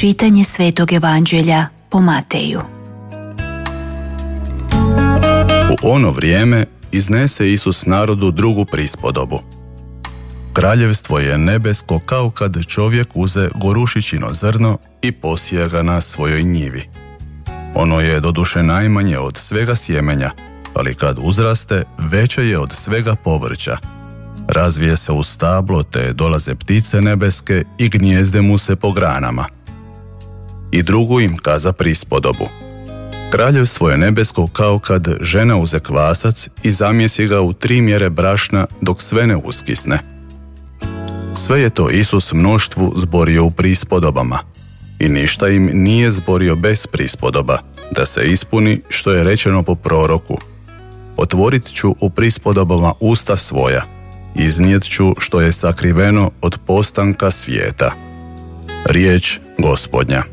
Čitanje Svetog Evanđelja po Mateju. U ono vrijeme iznese Isus narodu drugu prispodobu. Kraljevstvo je nebesko kao kad čovjek uze gorušičino zrno i posije ga na svojoj njivi. Ono je doduše najmanje od svega sjemenja, ali kad uzraste, veće je od svega povrća. Razvije se u stablo, te dolaze ptice nebeske i gnijezde mu se po granama. I drugu im kaza prispodobu. Kraljevstvo je nebesko kao kad žena uze kvasac i zamjesi ga u 3 mjere brašna dok sve ne uskisne. Sve je to Isus mnoštvu zborio u prispodobama i ništa im nije zborio bez prispodoba, da se ispuni što je rečeno po proroku. Otvorit ću u prispodobama usta svoja, iznijet ću što je sakriveno od postanka svijeta. Riječ Gospodnja.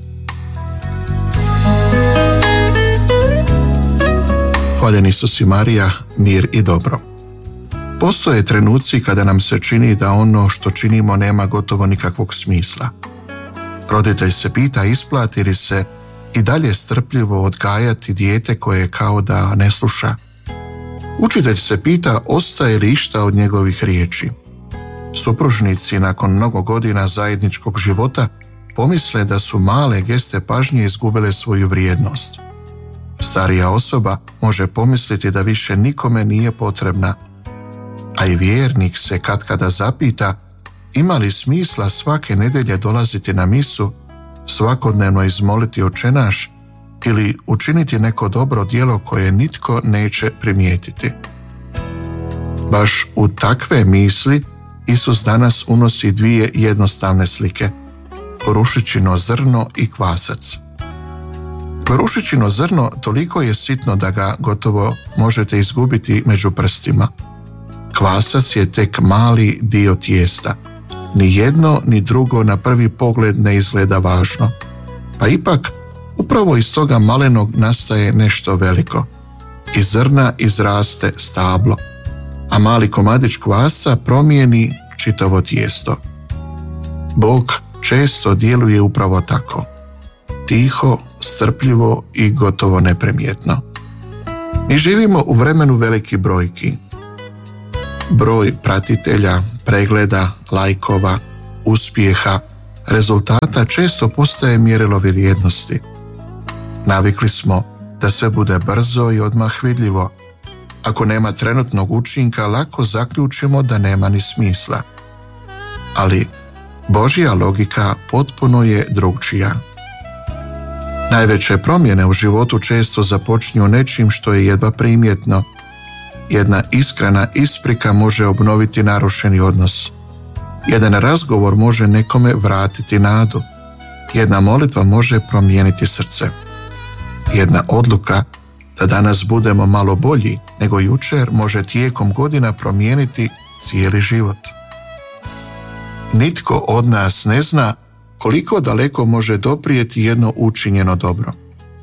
Hvaljen Isus i Marija, mir i dobro. Postoje trenuci kada nam se čini da ono što činimo nema gotovo nikakvog smisla. Roditelj se pita isplati li se i dalje strpljivo odgajati dijete koje kao da ne sluša. Učitelj se pita ostaje li išta od njegovih riječi. Supružnici nakon mnogo godina zajedničkog života pomisle da su male geste pažnje izgubile svoju vrijednost. Starija osoba može pomisliti da više nikome nije potrebna, a i vjernik se katkada zapita ima li smisla svake nedjelje dolaziti na misu, svakodnevno izmoliti Oče naš ili učiniti neko dobro djelo koje nitko neće primijetiti. Baš u takve misli Isus danas unosi 2 jednostavne slike: gorušičino zrno i kvasac. Gorušičino zrno toliko je sitno da ga gotovo možete izgubiti među prstima. Kvasac je tek mali dio tijesta. Ni jedno ni drugo na prvi pogled ne izgleda važno. Pa ipak, upravo iz toga malenog nastaje nešto veliko. Iz zrna izraste stablo, a mali komadić kvasca promijeni čitavo tijesto. Bog često djeluje upravo tako. Tiho, strpljivo i gotovo neprimjetno. Mi živimo u vremenu velikih brojki. Broj pratitelja, pregleda, lajkova, uspjeha, rezultata često postaje mjerilo vrijednosti. Navikli smo da sve bude brzo i odmah vidljivo. Ako nema trenutnog učinka, lako zaključimo da nema ni smisla. Ali Božja logika potpuno je drukčija. Najveće promjene u životu često započinju nečim što je jedva primjetno. Jedna iskrena isprika može obnoviti narušeni odnos. Jedan razgovor može nekome vratiti nadu. Jedna molitva može promijeniti srce. Jedna odluka da danas budemo malo bolji nego jučer može tijekom godina promijeniti cijeli život. Nitko od nas ne zna koliko daleko može doprijeti jedno učinjeno dobro.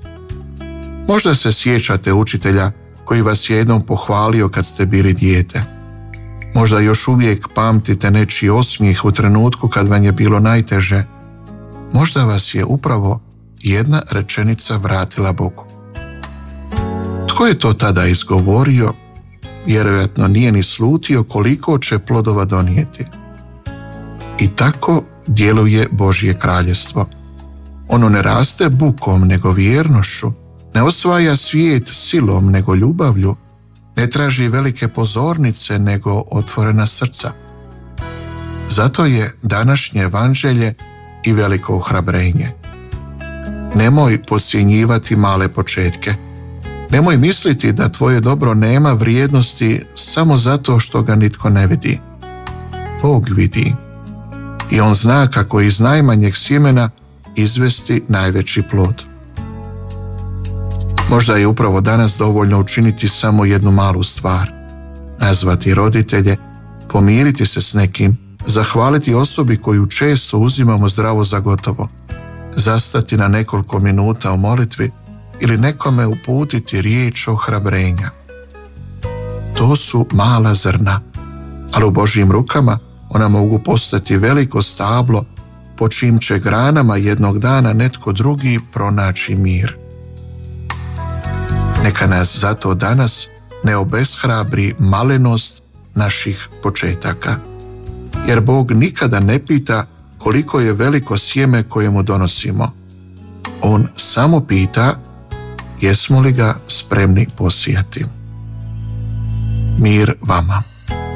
Možda se sjećate učitelja koji vas je jednom pohvalio kad ste bili dijete. Možda još uvijek pamtite nečiji osmijeh u trenutku kad vam je bilo najteže. Možda vas je upravo jedna rečenica vratila Bogu. Tko je to tada izgovorio? Vjerojatno nije ni slutio koliko će plodova donijeti. I tako djeluje Božje kraljevstvo. Ono ne raste bukom nego vjernošću, ne osvaja svijet silom nego ljubavlju, ne traži velike pozornice nego otvorena srca. Zato je današnje evanđelje i veliko ohrabrenje. Nemoj podcjenjivati male početke. Nemoj misliti da tvoje dobro nema vrijednosti samo zato što ga nitko ne vidi. Bog vidi. I on zna kako iz najmanjeg sjemena izvesti najveći plod. Možda je upravo danas dovoljno učiniti samo jednu malu stvar. Nazvati roditelje, pomiriti se s nekim, zahvaliti osobi koju često uzimamo zdravo za gotovo, zastati na nekoliko minuta u molitvi ili nekome uputiti riječ ohrabrenja. To su mala zrna, ali u Božjim rukama ona mogu postati veliko stablo po čijim će granama jednog dana netko drugi pronaći mir. Neka nas zato danas ne obeshrabri malenost naših početaka, jer Bog nikada ne pita koliko je veliko sjeme koje mu donosimo. On samo pita jesmo li ga spremni posijati. Mir vama.